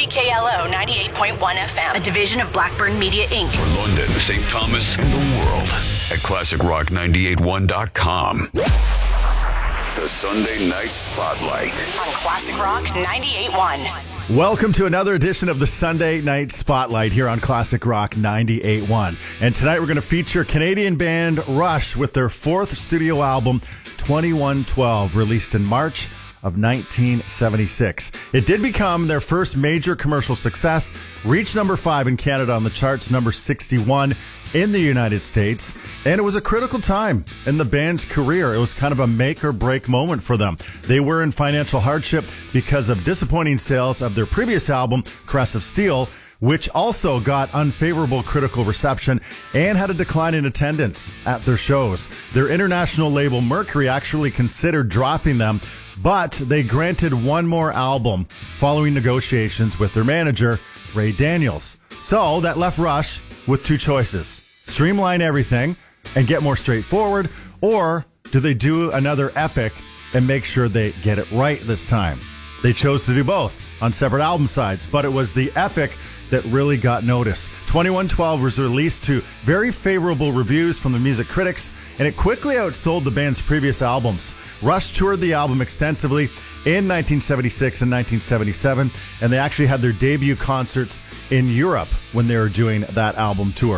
CKLO 98.1 FM, a division of Blackburn Media Inc. For London, St. Thomas, and the world at ClassicRock981.com. The Sunday Night Spotlight On Classic Rock 98.1. Welcome to another edition of the Sunday Night Spotlight here on Classic Rock 98.1. And tonight we're going to feature Canadian band Rush with their fourth studio album, 2112, released in March of 1976. It did become their first major commercial success, reached number 5 in Canada on the charts, number 61 in the United States, and it was a critical time in the band's career. It was kind of a make or break moment for them. They were in financial hardship because of disappointing sales of their previous album, Caress of Steel, which also got unfavorable critical reception and had a decline in attendance at their shows. Their international label Mercury actually considered dropping them, but they granted one more album following negotiations with their manager, Ray Daniels. So that left Rush with two choices: streamline everything and get more straightforward, or do they do another epic and make sure they get it right this time? They chose to do both on separate album sides, but it was the epic that really got noticed. 2112 was released to very favorable reviews from the music critics, and it quickly outsold the band's previous albums. Rush toured the album extensively in 1976 and 1977, and they actually had their debut concerts in Europe when they were doing that album tour.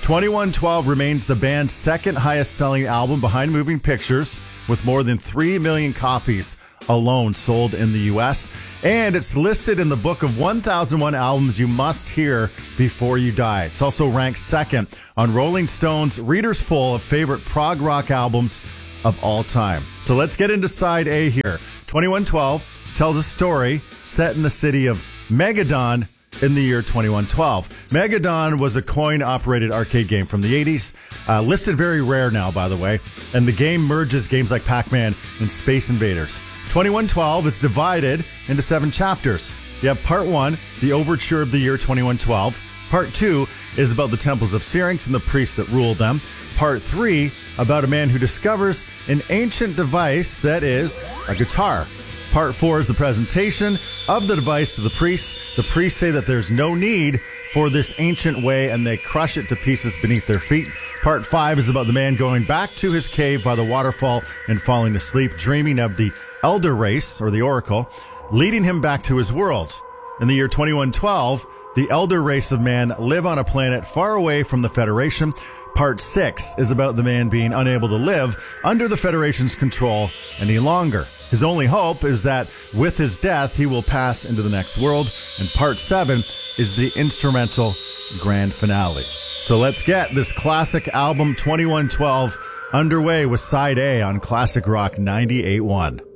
2112 remains the band's second highest selling album behind Moving Pictures, with more than 3 million copies alone sold in the U.S., and it's listed in the book of 1001 albums you must hear before you die. It's also ranked second on Rolling Stone's Reader's Poll of favorite prog rock albums of all time. So let's get into side A here. 2112 tells a story set in the city of Megadon in the year 2112. Megadon was a coin-operated arcade game from the 80s, listed very rare now, by the way, and the game merges games like Pac-Man and Space Invaders. 2112 is divided into 7 chapters. You have Part 1, the overture of the year 2112. Part 2 is about the temples of Syrinx and the priests that ruled them. Part 3, about a man who discovers an ancient device that is a guitar. Part 4 is the presentation of the device to the priests. The priests say that there's no need for this ancient way, and they crush it to pieces beneath their feet. Part 5 is about the man going back to his cave by the waterfall and falling asleep, dreaming of the Elder Race, or the Oracle, leading him back to his world. In the year 2112, the Elder Race of man live on a planet far away from the Federation. Part 6 is about the man being unable to live under the Federation's control any longer. His only hope is that with his death, he will pass into the next world. And Part 7 is the instrumental grand finale. So let's get this classic album 2112 underway with Side A on Classic Rock 98.1.